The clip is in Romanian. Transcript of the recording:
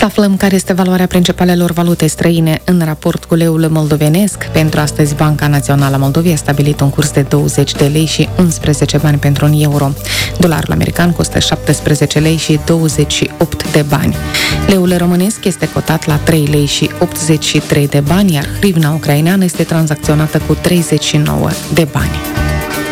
Să aflăm care este valoarea principalelor valute străine în raport cu leul moldovenesc. Pentru astăzi, Banca Națională a Moldovei a stabilit un curs de 20 de lei și 11 bani pentru un euro. Dolarul american costă 17 lei și 28 de bani. Leul românesc este cotat la 3 lei și 83 de bani, iar hrivna ucraineană este tranzacționată cu 39 de bani.